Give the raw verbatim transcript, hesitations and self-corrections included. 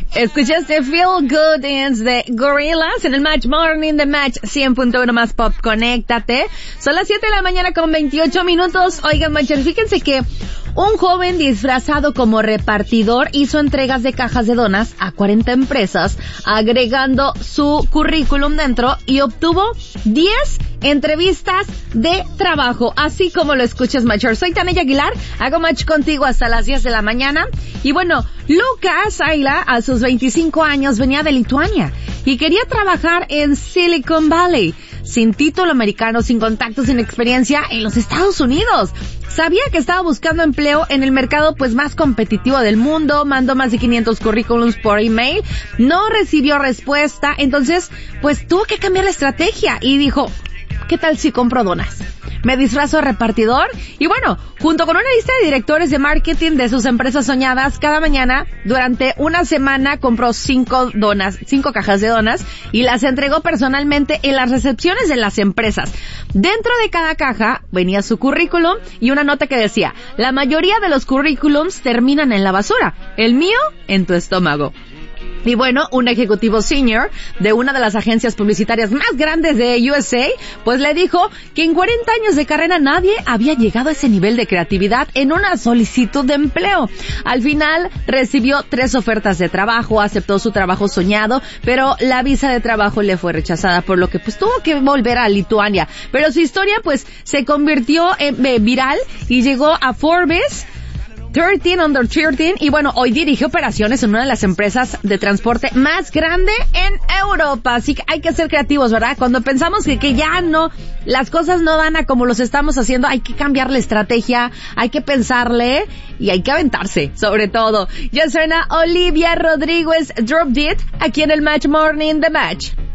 Escuchaste Feel Good Dance de Gorillaz en el Match Morning de Match cien punto uno más Pop. Conéctate. Son las siete de la mañana con veintiocho minutos. Oigan, Matchers, fíjense que un joven disfrazado como repartidor hizo entregas de cajas de donas a cuarenta empresas, agregando su currículum dentro y obtuvo diez entrevistas de trabajo, así como lo escuchas, Matchers. Soy Tania Aguilar, hago match contigo hasta las diez de la mañana. Y bueno, Lucas Ayla, a sus veinticinco años, venía de Lituania y quería trabajar en Silicon Valley, sin título americano, sin contactos, sin experiencia en los Estados Unidos. Sabía que estaba buscando empleo en el mercado pues más competitivo del mundo, mandó más de quinientos currículums por email, no recibió respuesta, entonces pues tuvo que cambiar la estrategia y dijo, ¿qué tal si compro donas? Me disfrazo de repartidor y bueno, junto con una lista de directores de marketing de sus empresas soñadas, cada mañana durante una semana compró cinco donas, cinco cajas de donas y las entregó personalmente en las recepciones de las empresas. Dentro de cada caja venía su currículum y una nota que decía, la mayoría de los currículums terminan en la basura, el mío en tu estómago. Y bueno, un ejecutivo senior de una de las agencias publicitarias más grandes de U S A, pues le dijo que en cuarenta años de carrera nadie había llegado a ese nivel de creatividad en una solicitud de empleo. Al final recibió tres ofertas de trabajo, aceptó su trabajo soñado, pero la visa de trabajo le fue rechazada, por lo que pues tuvo que volver a Lituania. Pero su historia pues se convirtió en eh, viral y llegó a Forbes trece under trece y bueno, hoy dirige operaciones en una de las empresas de transporte más grande en Europa. Así que hay que ser creativos, ¿verdad? Cuando pensamos que, que ya no, las cosas no van a como los estamos haciendo, hay que cambiar la estrategia, hay que pensarle y hay que aventarse, sobre todo. Ya suena Olivia Rodrigo, Drop It, aquí en el Match Morning The Match.